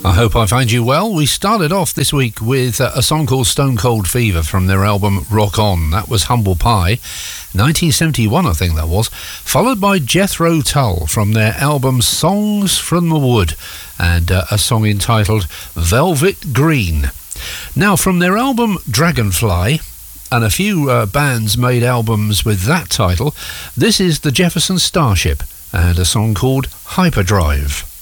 I hope I find you well. We started off this week with a song called Stone Cold Fever from their album Rock On. That was Humble Pie, 1971 I think that was, followed by Jethro Tull from their album Songs from the Wood, and a song entitled Velvet Green. Now from their album Dragonfly, and a few bands made albums with that title, this is the Jefferson Starship and a song called Hyperdrive.